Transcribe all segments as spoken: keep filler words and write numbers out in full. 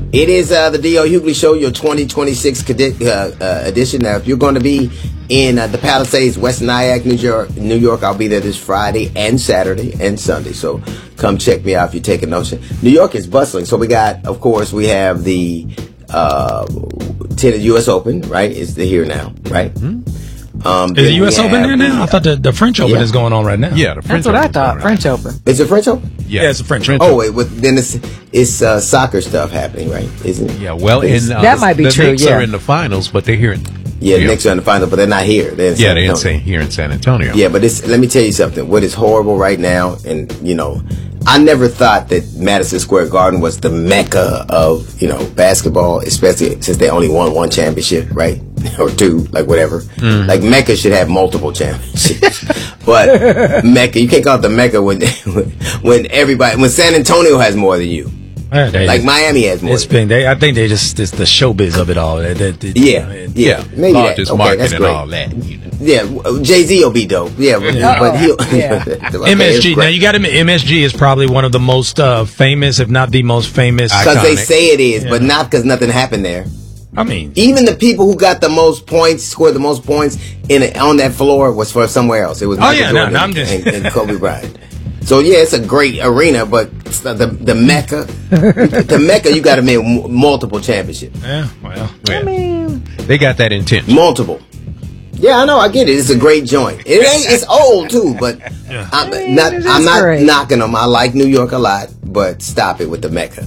It is uh, the D L Hughley Show, your twenty twenty-six cadi- uh, uh, edition. Now, if you're going to be in uh, the Palisades, West Nyack, New York, New York, I'll be there this Friday and Saturday and Sunday. So come check me out if you're taking notion. New York is bustling. So we got, of course, we have the uh, tennis U S Open, right? It's the here now, right? Mm-hmm. Um, is the U S Open there now? I thought the, the French Open yeah. is going on right now. Yeah, the French That's what Open I thought. French Open. It's a French Open? Yeah, yeah it's a French Open. Oh, wait, with, then it's it's uh, soccer stuff happening, right? Isn't it? Yeah, well, in, uh, that might be the true. Knicks Yeah. are in the finals, but they're here. In, Yeah, the Knicks are in the final, but they're not here. They're in yeah, San they're in Antonio. San, here in San Antonio. Yeah, but it's, let me tell you something. What is horrible right now, and, you know, I never thought that Madison Square Garden was the mecca of, you know, basketball, especially since they only won one championship, right? Or two, like whatever. Mm-hmm. Like Mecca should have multiple championships. But Mecca, you can't call it the mecca when, when everybody, when San Antonio has more than you. Yeah, they, like Miami has more. It's been, they, I think they just, it's the showbiz of it all. They, they, they, yeah, you know, yeah, maybe largest that. Okay, market that's and great. all that. You know. Yeah, Jay Z will be dope. Yeah, Yeah. but he'll. Yeah. Okay, M S G. it's Now great. you got to admit, M S G is probably one of the most uh, famous, if not the most famous. Because they Iconic. say it is, Yeah. but not because nothing happened there. I mean, Even the people who got the most points, scored the most points in it, on that floor was for somewhere else. It was Oh, Michael yeah, no, Jordan no, I'm just- and, and Kobe Bryant. So yeah, it's a great arena, but it's not the the Mecca, the Mecca, you got to make m- multiple championships, yeah, well, Yeah. They got that intention. multiple. Yeah, I know, I get it. It's a great joint. It ain't. It's old too, but I'm mean, not. it is I'm not great. knocking them. I like New York a lot, but stop it with the Mecca.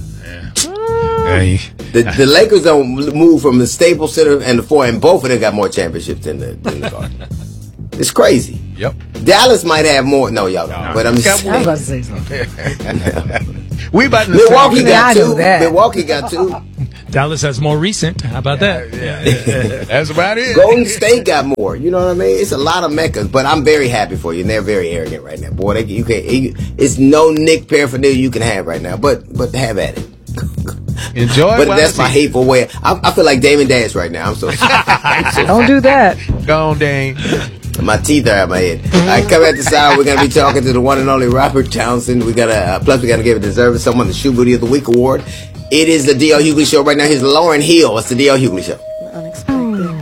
yeah, you- The, the Lakers don't move from the Staples Center and the four, and both of them got more championships than the, than the Garden. It's crazy. Yep. Dallas might have more. No, y'all don't. But I'm just I was about saying. to say something. We about to Milwaukee Yeah, got I know two. that. Milwaukee got two. Dallas has more recent. How about that? Yeah. That's about it. Golden State got more. You know what I mean? It's a lot of Meccas, but I'm very happy for you. And they're very arrogant right now, boy. They, you can't. You, it's no Nick paraphernalia you can have right now. But but have at it. Enjoy. But while that's it's my here. hateful way. I, I feel like Damon Dash right now. I'm so sorry. Don't do that. Go on, Dane. My teeth are out of my head. All right, coming at this hour, we're going to be talking to the one and only Robert Townsend. We got to, uh, plus we got to give a deserving someone the Shoe Booty of the Week award. It is the D L Hughley Show right now. Here's Lauren Hill. It's the D L Hughley Show.